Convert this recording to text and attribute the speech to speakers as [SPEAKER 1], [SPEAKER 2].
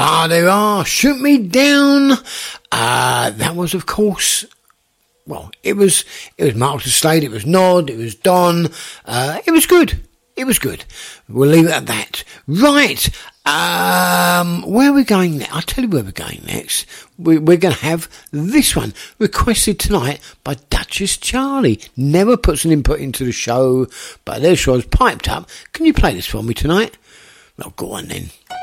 [SPEAKER 1] Ah, there are. Shoot Me Down. That was, of course, well, it was Mark the Slade, it was Nod, it was Don. It was good. It was good. We'll leave it at that. Right. Where are we going next? I'll tell you where we're going next. We're going to have this one requested tonight by Duchess Charlie. Never puts an input into the show, but there she was, piped up. Can you play this for me tonight? Well, go on then.